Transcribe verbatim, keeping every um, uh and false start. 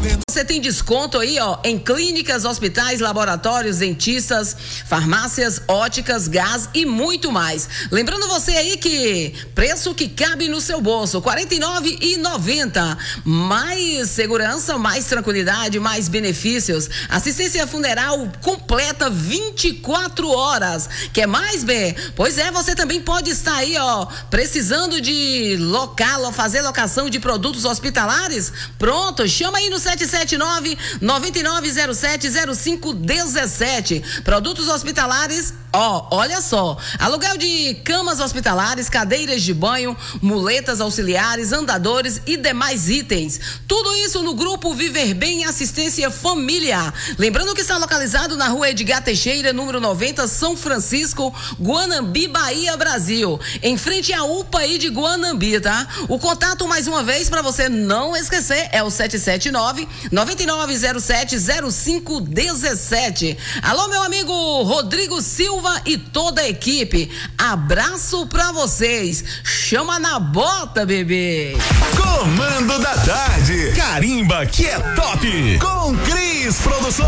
Você tem desconto aí, ó, em clínicas, hospitais, laboratórios, dentistas, farmácias, óticas, gás e muito mais. Lembrando você aí que preço que cabe no seu bolso, quarenta e nove reais e noventa centavos. Mais segurança, mais tranquilidade, mais benefícios. Assistência funeral completa vinte e quatro horas. Quer mais, B? Pois é, você também pode estar aí, ó, precisando de local, fazer locação de produtos hospitalares? Pronto, chama aí no sete sete nove, nove nove zero sete, zero cinco um sete. Produtos hospitalares, ó, olha só, aluguel de camas hospitalares, cadeiras de banho, muletas auxiliares, andadores e demais itens. Tudo isso no Grupo Viver Bem Assistência Família. Lembrando que está localizado na rua Edgar Teixeira, número noventa, São Francisco, Guanambi, Bahia, Brasil. Em frente à U P A I de Guanambi, tá? O contato, mais uma vez, para você não esquecer, é o sete sete nove, nove nove zero sete, zero cinco um sete. Alô, meu amigo Rodrigo Silva e toda a equipe. Abraço pra vocês. Chama na bota, bebê. Comando da tarde. Carimba que é top. Com Cris Produções.